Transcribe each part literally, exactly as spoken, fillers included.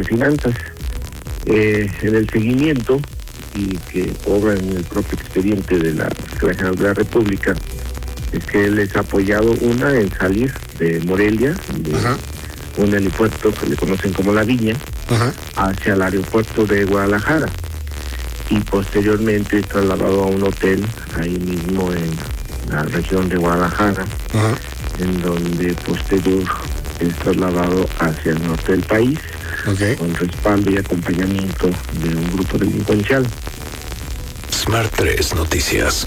de Finanzas. Eh, en el seguimiento, y que obra en el propio expediente de la Secretaría General de la República, es que él les ha apoyado una en salir de Morelia, de Ajá. un helipuerto que le conocen como La Viña, Ajá. hacia el aeropuerto de Guadalajara, y posteriormente es trasladado a un hotel ahí mismo en la región de Guadalajara, Ajá. en donde posterior es trasladado hacia el norte del país, okay. con respaldo y acompañamiento de un grupo delincuencial. Smart tres Noticias.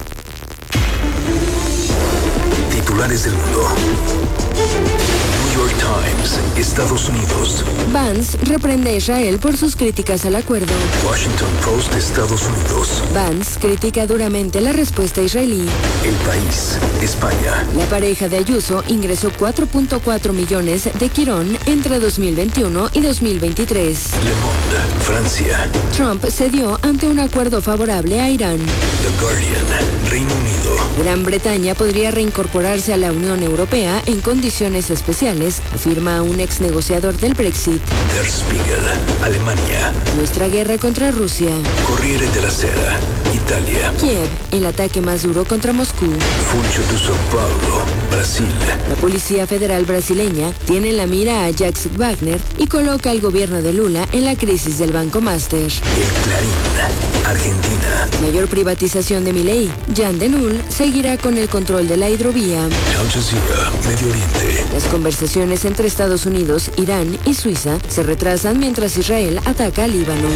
Titulares del mundo. New York Times, Estados Unidos. Vance reprende a Israel por sus críticas al acuerdo. Washington Post, Estados Unidos. Vance critica duramente la respuesta israelí. El País, España. La pareja de Ayuso ingresó cuatro punto cuatro millones de Quirón entre dos mil veintiuno y dos mil veintitrés. Le Monde, Francia. Trump cedió ante un acuerdo favorable a Irán. The Guardian, Reino Unido. Gran Bretaña podría reincorporarse a la Unión Europea en condiciones especiales, afirma un ex negociador del Brexit. Der Spiegel, Alemania. Nuestra guerra contra Rusia. Corriere della Sera, Italia. Kiev, el ataque más duro contra Moscú. Funcho de São Paulo, Brasil. La Policía Federal brasileña tiene en la mira a Jacques Wagner y coloca al gobierno de Lula en la crisis del Banco Master. El Clarín, Argentina. Mayor privatización de Milei. Jan de Null seguirá con el control de la hidrovía. Al Jazeera, Medio Oriente. Las conversaciones entre Estados Unidos, Irán y Suiza se retrasan mientras Israel ataca a Líbano.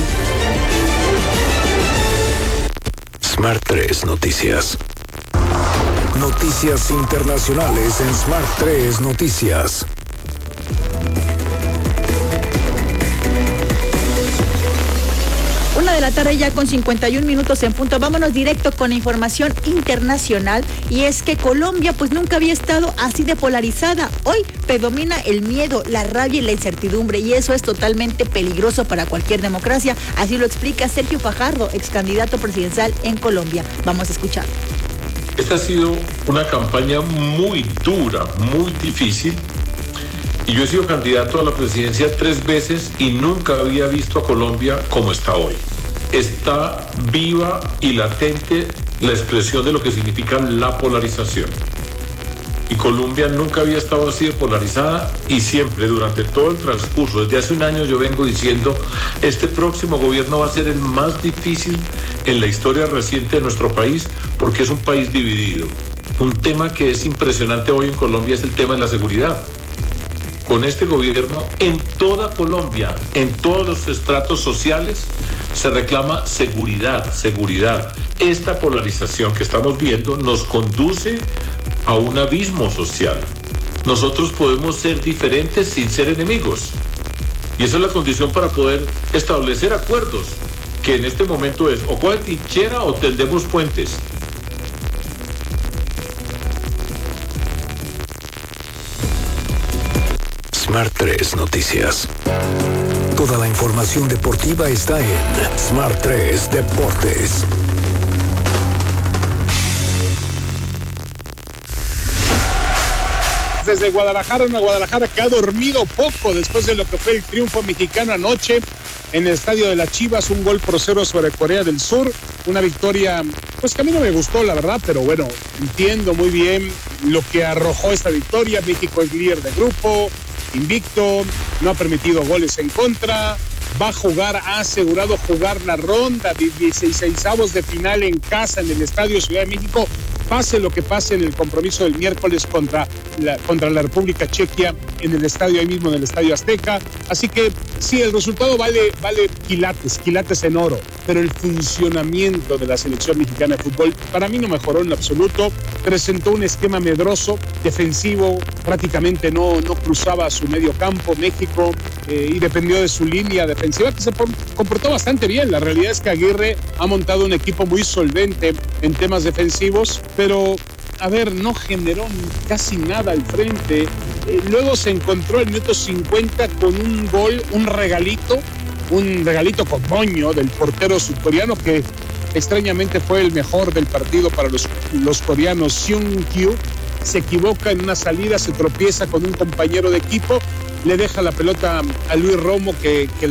Smart tres Noticias. Noticias internacionales en Smart tres Noticias. Una de la tarde ya con cincuenta y un minutos en punto. Vámonos directo con información internacional, y es que Colombia pues nunca había estado así de polarizada. Hoy predomina el miedo, la rabia y la incertidumbre, y eso es totalmente peligroso para cualquier democracia. Así lo explica Sergio Fajardo, ex candidato presidencial en Colombia. Vamos a escuchar. Esta ha sido una campaña muy dura, muy difícil. Y yo he sido candidato a la presidencia tres veces y nunca había visto a Colombia como está hoy. Está viva y latente la expresión de lo que significa la polarización. Y Colombia nunca había estado así de polarizada, y siempre, durante todo el transcurso, desde hace un año yo vengo diciendo, este próximo gobierno va a ser el más difícil en la historia reciente de nuestro país, porque es un país dividido. Un tema que es impresionante hoy en Colombia es el tema de la seguridad. Con este gobierno, en toda Colombia, en todos los estratos sociales, se reclama seguridad, seguridad. Esta polarización que estamos viendo nos conduce a un abismo social. Nosotros podemos ser diferentes sin ser enemigos. Y esa es la condición para poder establecer acuerdos, que en este momento es o coge trinchera o tendemos puentes. Smart tres Noticias. Toda la información deportiva está en Smart tres Deportes. Desde Guadalajara, una Guadalajara que ha dormido poco después de lo que fue el triunfo mexicano anoche en el estadio de las Chivas, un gol por cero sobre Corea del Sur, una victoria pues que a mí no me gustó, la verdad, pero bueno, entiendo muy bien lo que arrojó esta victoria. México es líder de grupo, invicto, no ha permitido goles en contra, va a jugar, ha asegurado jugar la ronda de dieciseisavos de final en casa en el Estadio Ciudad de México, pase lo que pase en el compromiso del miércoles contra la, contra la República Chequia en el estadio, ahí mismo en el Estadio Azteca. Así que sí, el resultado vale, vale quilates, quilates en oro, pero el funcionamiento de la selección mexicana de fútbol para mí no mejoró en lo absoluto. Presentó un esquema medroso, defensivo, prácticamente no, no cruzaba su medio campo México, eh, y dependió de su línea defensiva, que se comportó bastante bien. La realidad es que Aguirre ha montado un equipo muy solvente en temas defensivos, pero a ver, no generó casi nada al frente. Eh, luego se encontró el minuto cincuenta con un gol, un regalito, un regalito con moño del portero sudcoreano, que extrañamente fue el mejor del partido para los, los coreanos. Seung Kyu se equivoca en una salida, se tropieza con un compañero de equipo, le deja la pelota a Luis Romo, que, que